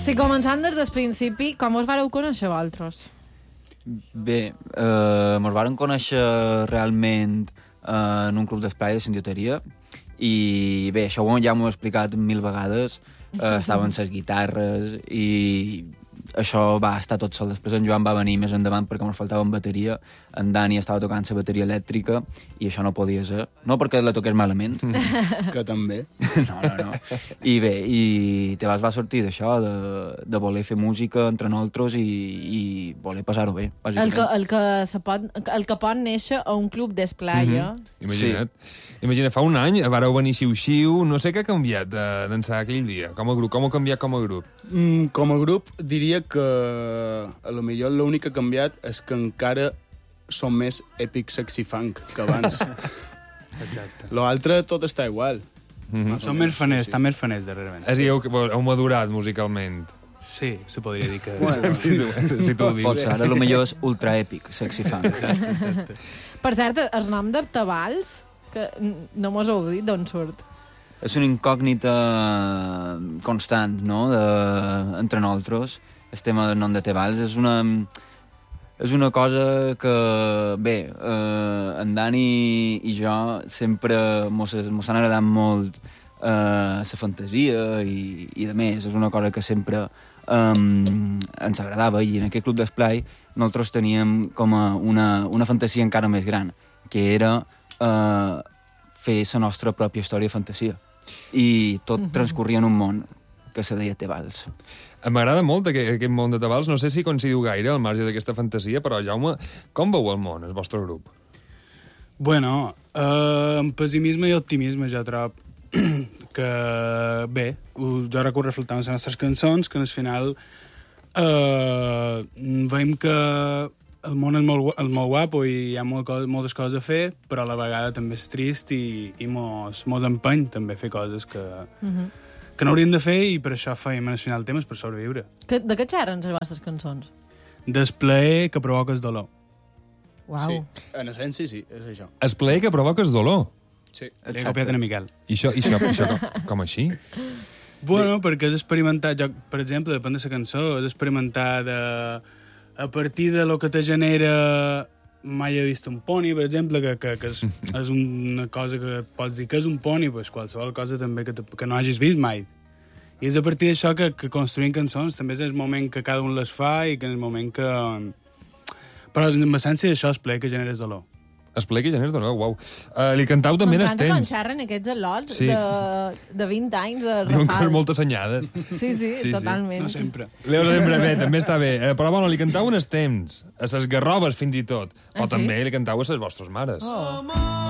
Si començant des del principi, com us vareu conèixer vosaltres? Bé, mos varen conèixer realment en un club d'esplai de sindioteria i bé, això ja m'ho he explicat 1000 vegades. Estaven les guitarres i això va estar tot sol. Després en Joan va venir més endavant perquè ens faltava bateria. En Dani estava tocant la bateria elèctrica i això no podia ser. No perquè la toqués malament. Que també. No. I bé, i te va sortir d'això, de voler fer música entre nosaltres i voler passar-ho bé, bàsicament. El que pot néixer a un club d'esplai, Imagina't. Imagina't, fa un any vareu venir xiu-xiu, no sé què ha canviat d'ençà aquell dia, com a grup, com heu canviat com a grup? Com a grup diria que a lo millor l'únic que ha canviat és que encara som més epic sexy funk que abans. Exacte. L'altre tot està igual. Som més faners, està més faners darrerament. És a dir, heu madurat musicalment. Sí, se podria dir que... Bueno, Si tu ho dius. Pot ser, ara potser és ultra èpic, sexy funk. Per cert, el nom de Tabals, que no mos heu dit d'on surt. És una incògnita constant, no?, entre nosaltres. El tema del nom de Tebals és una cosa que, bé, en Dani i jo sempre mos han agradat molt la fantasia i de més, és una cosa que sempre ens agradava, i en aquest club d'esplai nosaltres teníem com una fantasia encara més gran, que era fer la nostra pròpia història de fantasia, i tot transcorria en un món que se deia Tebals. M'agrada molt aquest món de Tabals, no sé si coincidiu gaire al marge d'aquesta fantasia, però Jaume, com veu el món, el vostre grup? Bueno, amb pessimisme i optimisme jo trobo que, bé, jo recordo reflectant les nostres cançons, que al final veiem que el món és molt guapo i hi ha moltes coses a fer, però a la vegada també és trist i mos empeny també a fer coses que no hauríem de fer, i per això fèiem al final temes per sobreviure. De què xerren les vostres cançons? Del plaer que provoca el dolor. Uau. Sí, en essència sí, és això. El plaer que provoca el dolor. Sí. L'he copiat en Miquel. I això com així? Bueno, perquè és experimentat, jo, per exemple, depèn de la cançó, és experimentat a partir de lo que te genera. Mai he vist un poni, per exemple, que és una cosa que pots dir que és un poni, pues qualsevol cosa també que no hagis vist mai. I és a partir d'això que construïm cançons, també és el moment que cada un les fa i que en el moment que... Però en essència això és plaer que generes dolor. Expliqui, Geners, de nou, uau. Li cantau també en els M'encanta quan temps. xerren aquests al·lots Sí. de 20 anys de Diuen que Rafal. moltes senyades. Sí, totalment. No sempre. Leo sempre bé, també està bé. Però bueno, li cantau en els temps, a ses garrobes fins i tot. Però Ah, sí? també li cantau a ses vostres mares. Oh.